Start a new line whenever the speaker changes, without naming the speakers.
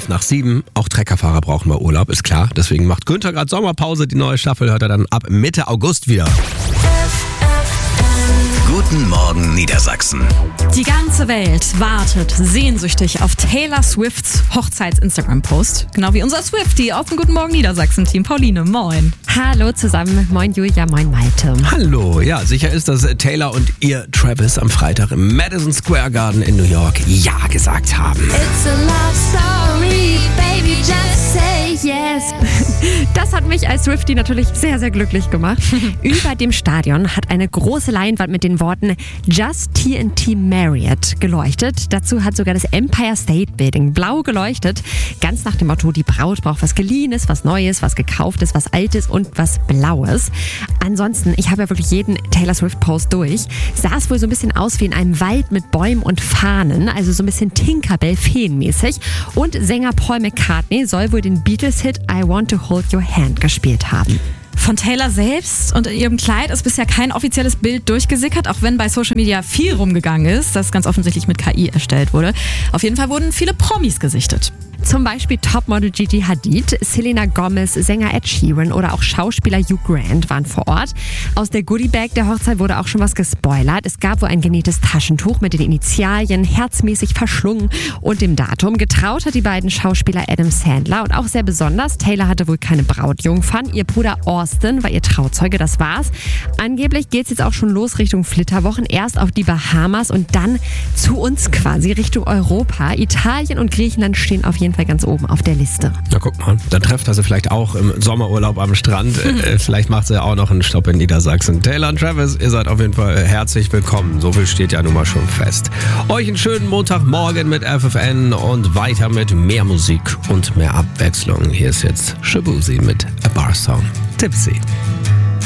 6:11. Auch Treckerfahrer brauchen mal Urlaub, ist klar. Deswegen macht Günther gerade Sommerpause. Die neue Staffel hört er dann ab Mitte August wieder.
Guten Morgen Niedersachsen.
Die ganze Welt wartet sehnsüchtig auf Taylor Swifts Hochzeits-Instagram-Post. Genau wie unser Swiftie auf dem Guten Morgen Niedersachsen-Team. Pauline, moin.
Hallo zusammen, moin Julia, moin Malte.
Hallo, ja, sicher ist, dass Taylor und ihr Travis am Freitag im Madison Square Garden in New York Ja gesagt haben.
It's a love story, baby, just say yes. Das hat mich als Swiftie natürlich sehr, sehr glücklich gemacht. Über dem Stadion hat eine große Leinwand mit den Worten Just TNT Marriott geleuchtet. Dazu hat sogar das Empire State Building blau geleuchtet. Ganz nach dem Motto, die Braut braucht was Geliehenes, was Neues, was Gekauftes, was Altes und was Blaues. Ansonsten, ich habe ja wirklich jeden Taylor Swift Post durch. Sah es wohl so ein bisschen aus wie in einem Wald mit Bäumen und Fahnen, also so ein bisschen Tinkerbell-Feen-mäßig. Und Sänger Paul McCartney soll wohl den Beatles-Hit I Want to Hold Your Hand gespielt haben.
Von Taylor selbst und ihrem Kleid ist bisher kein offizielles Bild durchgesickert, auch wenn bei Social Media viel rumgegangen ist, das ganz offensichtlich mit KI erstellt wurde. Auf jeden Fall wurden viele Promis gesichtet.
Zum Beispiel Topmodel Gigi Hadid, Selena Gomez, Sänger Ed Sheeran oder auch Schauspieler Hugh Grant waren vor Ort. Aus der Goodiebag der Hochzeit wurde auch schon was gespoilert. Es gab wohl ein genähtes Taschentuch mit den Initialien, herzmäßig verschlungen und dem Datum. Getraut hat die beiden Schauspieler Adam Sandler und auch sehr besonders, Taylor hatte wohl keine Brautjungfern. Ihr Bruder Austin war ihr Trauzeuge, das war's. Angeblich geht's jetzt auch schon los Richtung Flitterwochen. Erst auf die Bahamas und dann zu uns quasi Richtung Europa. Italien und Griechenland stehen auf jeden Fall ganz oben auf der Liste.
Na guck mal, dann trefft er sie vielleicht auch im Sommerurlaub am Strand. Vielleicht macht sie ja auch noch einen Stopp in Niedersachsen. Taylor und Travis, ihr seid auf jeden Fall herzlich willkommen. So viel steht ja nun mal schon fest. Euch einen schönen Montagmorgen mit FFN und weiter mit mehr Musik und mehr Abwechslung. Hier ist jetzt Shabuzi mit A Bar Song. Tipsy.